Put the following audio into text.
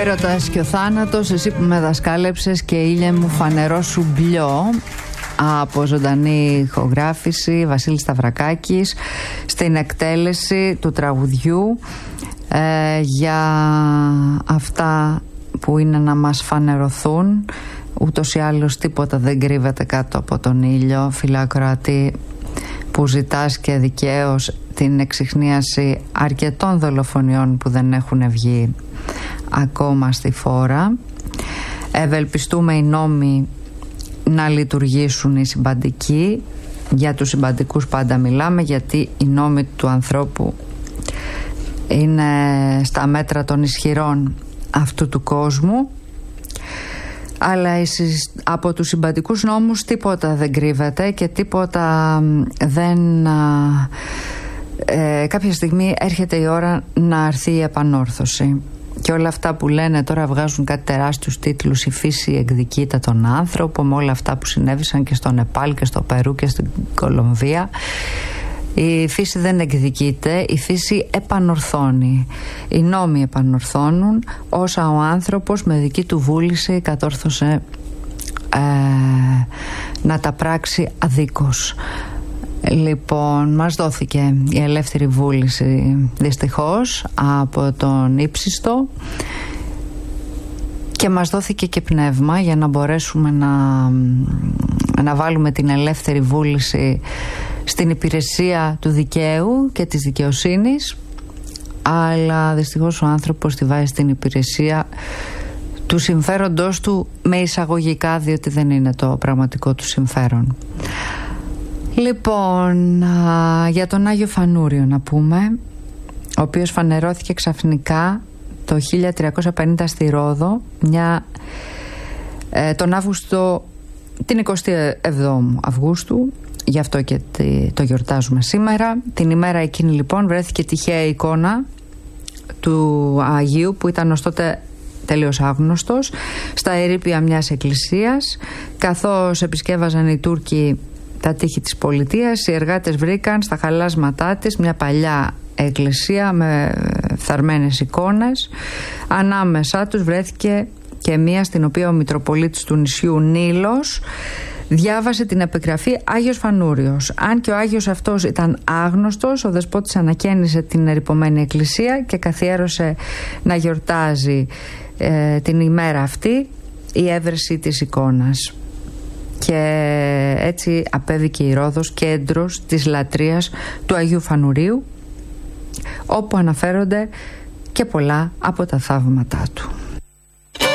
έρωτας και ο θάνατος, εσύ που με δασκάλεψες και ήλιε μου φανερό σου μπλιό, από ζωντανή ηχογράφηση, Βασίλης Σταυρακάκης, στην εκτέλεση του τραγουδιού για αυτά που είναι να μας φανερωθούν. Ούτως ή άλλως τίποτα δεν κρύβεται κάτω από τον ήλιο, φιλακροατή, που ζητάς και δικαίως την εξιχνίαση αρκετών δολοφονιών που δεν έχουν βγει ακόμα στη φόρα. Ευελπιστούμε οι νόμοι να λειτουργήσουν οι συμπαντικοί. Για τους συμπαντικούς πάντα μιλάμε, γιατί οι νόμοι του ανθρώπου είναι στα μέτρα των ισχυρών αυτού του κόσμου. Αλλά από τους συμπαντικούς νόμους τίποτα δεν κρύβεται και τίποτα δεν... κάποια στιγμή έρχεται η ώρα να έρθει η επανόρθωση. Και όλα αυτά που λένε τώρα, βγάζουν κάτι τεράστιους τίτλους, η φύση εκδικείται τον άνθρωπο, με όλα αυτά που συνέβησαν και στο Νεπάλ και στο Περού και στην Κολομβία. Η φύση δεν εκδικείται, η φύση επανορθώνει. Οι νόμοι επανορθώνουν όσα ο άνθρωπος με δική του βούληση κατόρθωσε να τα πράξει αδίκως. Λοιπόν, μας δόθηκε η ελεύθερη βούληση δυστυχώς από τον ύψιστο και μας δόθηκε και πνεύμα για να μπορέσουμε να βάλουμε την ελεύθερη βούληση στην υπηρεσία του δικαίου και της δικαιοσύνης, αλλά δυστυχώς ο άνθρωπος τη βάζει στην υπηρεσία του συμφέροντος του, με εισαγωγικά, διότι δεν είναι το πραγματικό του συμφέρον. Λοιπόν, για τον Άγιο Φανούριο να πούμε, ο οποίος φανερώθηκε ξαφνικά το 1350 στη Ρόδο, τον Αύγουστο, την 27 Αυγούστου, γι' αυτό και το γιορτάζουμε σήμερα. Την ημέρα εκείνη λοιπόν βρέθηκε τυχαία εικόνα του Αγίου, που ήταν ως τότε τελείως άγνωστος, στα ερείπια μιας εκκλησίας. Καθώς επισκέβαζαν οι Τούρκοι τα τείχη της πολιτείας, οι εργάτες βρήκαν στα χαλάσματά της μια παλιά εκκλησία με φθαρμένες εικόνες. Ανάμεσά τους βρέθηκε και μία στην οποία ο Μητροπολίτης του νησιού Νίλος διάβασε την επιγραφή Άγιος Φανούριος. Αν και ο Άγιος αυτός ήταν άγνωστος, ο δεσπότης ανακαίνισε την ερειπωμένη εκκλησία και καθιέρωσε να γιορτάζει την ημέρα αυτή η έβρεση της εικόνας. Και έτσι απέβηκε η Ρόδος κέντρος της λατρείας του Αγίου Φανουρίου, όπου αναφέρονται και πολλά από τα θαύματά του.